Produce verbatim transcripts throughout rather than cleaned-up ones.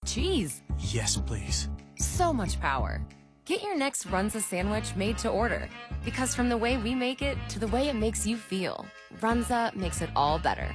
cheese. Yes, please. So much power. Get your next Runza sandwich made to order. Because from the way we make it to the way it makes you feel, Runza makes it all better.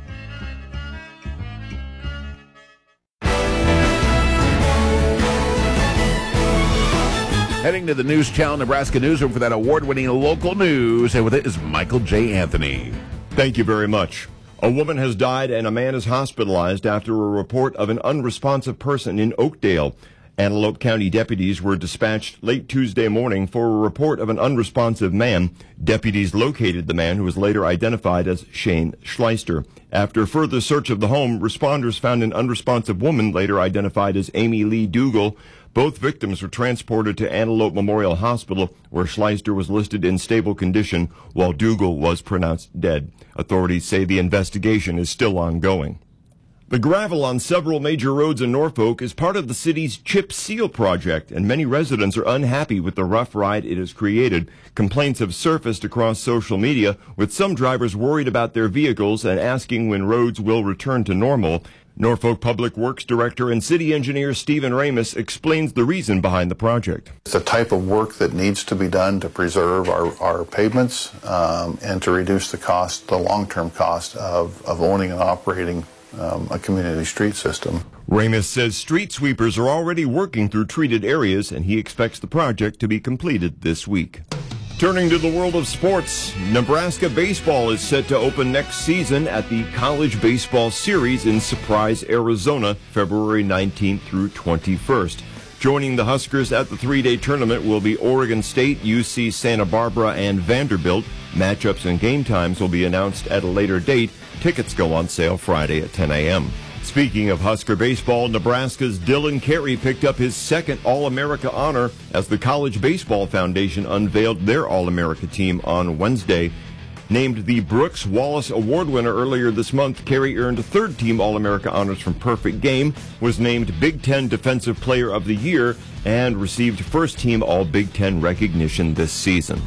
Heading to the News Channel Nebraska newsroom for that award-winning local news, and with it is Michael J. Anthony. Thank you very much. A woman has died and a man is hospitalized after a report of an unresponsive person in Oakdale. Antelope County deputies were dispatched late Tuesday morning for a report of an unresponsive man. Deputies located the man, who was later identified as Shane Schleister. After further search of the home, responders found an unresponsive woman, later identified as Amy Lee Dougal. Both victims were transported to Antelope Memorial Hospital, where Schleister was listed in stable condition, while Dougal was pronounced dead. Authorities say the investigation is still ongoing. The gravel on several major roads in Norfolk is part of the city's Chip Seal project, and many residents are unhappy with the rough ride it has created. Complaints have surfaced across social media, with some drivers worried about their vehicles and asking when roads will return to normal. Norfolk Public Works Director and City Engineer Stephen Ramus explains the reason behind the project. It's the type of work that needs to be done to preserve our, our pavements um, and to reduce the cost, the long-term cost of, of owning and operating um, a community street system. Ramus says street sweepers are already working through treated areas, and he expects the project to be completed this week. Turning to the world of sports, Nebraska baseball is set to open next season at the College Baseball Series in Surprise, Arizona, February nineteenth through twenty-first. Joining the Huskers at the three-day tournament will be Oregon State, U C Santa Barbara, and Vanderbilt. Matchups and game times will be announced at a later date. Tickets go on sale Friday at ten a.m. Speaking of Husker baseball, Nebraska's Dylan Carey picked up his second All-America honor as the College Baseball Foundation unveiled their All-America team on Wednesday. Named the Brooks Wallace Award winner earlier this month, Carey earned third-team All-America honors from Perfect Game, was named Big Ten Defensive Player of the Year, and received first-team All-Big Ten recognition this season.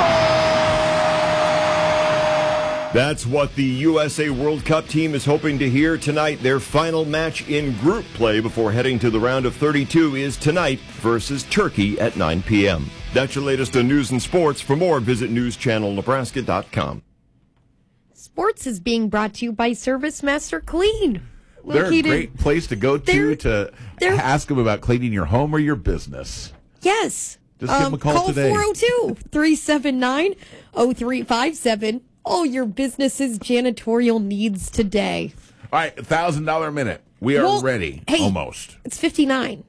That's what the U S A World Cup team is hoping to hear tonight. Their final match in group play before heading to the round of thirty-two is tonight versus Turkey at nine p.m. That's your latest on news and sports. For more, visit news channel nebraska dot com. Sports is being brought to you by ServiceMaster Clean. They're Located, a great place to go to they're, to they're, ask them about cleaning your home or your business. Yes. Just give um, them a call, call today. four oh two, three seven nine, oh three five seven. All your business's janitorial needs today. All right, one thousand dollars a minute. We are well, ready, hey, almost. It's fifty-nine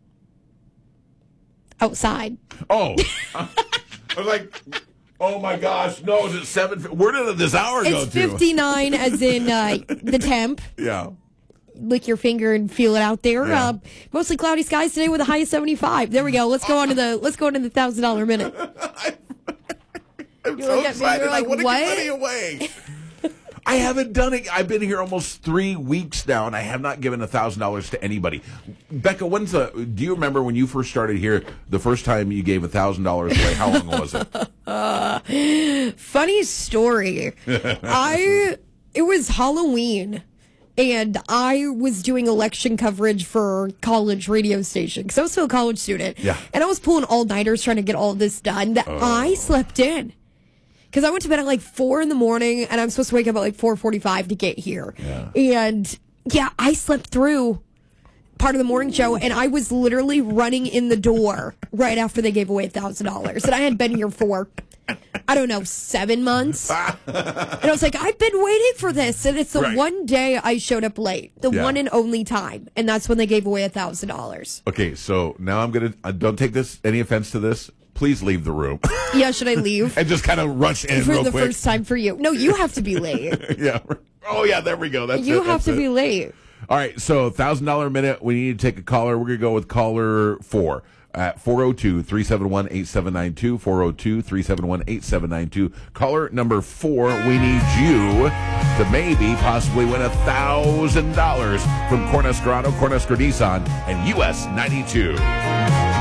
outside. Oh. I was like, oh my gosh, no, is it seven? Where did this hour go It's to? fifty-nine as in uh, the temp. Yeah. Lick your finger and feel it out there. Yeah. Uh, mostly cloudy skies today with a high of seventy-five. There we go. Let's go on to the let's go into the thousand dollar minute. I'm You so look at me, excited. you're like, I want to what? give money away. I haven't done it. I've been here almost three weeks now, and I have not given one thousand dollars to anybody. Becca, when's the, do you remember when you first started here, the first time you gave one thousand dollars away? How long was it? Uh, funny story. I, it was Halloween. And I was doing election coverage for college radio station because I was still a college student. Yeah. And I was pulling all-nighters trying to get all this done that oh. I slept in. Because I went to bed at like four in the morning and I'm supposed to wake up at like four forty-five to get here. Yeah. And yeah, I slept through part of the morning show and I was literally running in the door right after they gave away one thousand dollars. And I had been here for, I don't know, seven months. And I was like, I've been waiting for this. And it's the right. one day I showed up late. The yeah. one and only time. And that's when they gave away one thousand dollars. Okay, so now I'm going to, uh, don't take this, any offense to this. Please leave the room. Yeah, should I leave? And just kind of rush in for real the quick. first time for you. No, you have to be late. Yeah. Oh, yeah, there we go. That's you it, have that's to it. be late. All right, so one thousand dollars a minute. We need to take a caller. We're going to go with caller four at four oh two, three seven one, eight seven nine two, four oh two, three seven one, eight seven nine two. Caller number four, we need you to maybe possibly win one thousand dollars from Cornhusker Auto, Cornhusker Nissan, and U S ninety-two.